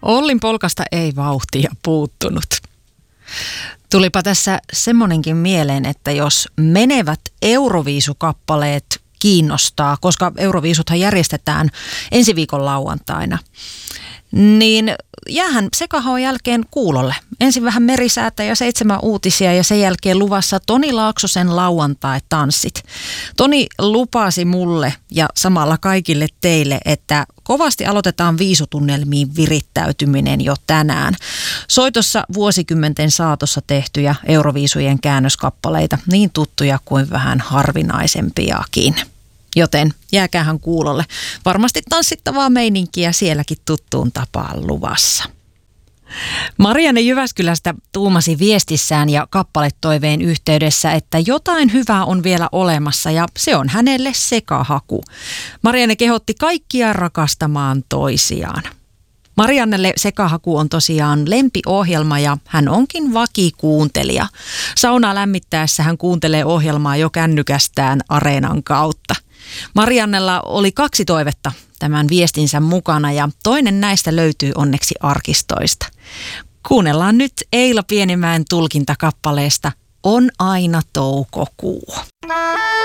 Ollin polkasta ei vauhtia puuttunut. Tulipa tässä semmonenkin mieleen, että jos menevät Euroviisukappaleet kiinnostaa, koska Euroviisuthan järjestetään ensi viikon lauantaina, niin jäähän Sekahaon jälkeen kuulolle. Ensin vähän merisäätä ja 7 uutisia ja sen jälkeen luvassa Toni Laaksosen lauantai-tanssit. Toni lupasi mulle ja samalla kaikille teille, että kovasti aloitetaan viisutunnelmiin virittäytyminen jo tänään. Soitossa vuosikymmenten saatossa tehtyjä Euroviisujen käännöskappaleita, niin tuttuja kuin vähän harvinaisempiakin. Joten jääkäähän kuulolle. Varmasti tanssittavaa meininkiä sielläkin tuttuun tapaan luvassa. Marianne Jyväskylästä tuumasi viestissään ja kappaletoiveen yhteydessä, että jotain hyvää on vielä olemassa ja se on hänelle Sekahaku. Marianne kehotti kaikkia rakastamaan toisiaan. Mariannelle Sekahaku on tosiaan lempiohjelma ja hän onkin vakikuuntelija. Saunaa lämmittäessä hän kuuntelee ohjelmaa jo kännykästään Areenan kautta. Mariannella oli 2 toivetta tämän viestinsä mukana ja toinen näistä löytyy onneksi arkistoista. Kuunnellaan nyt Eila Pienimäen tulkintakappaleesta On aina toukokuu.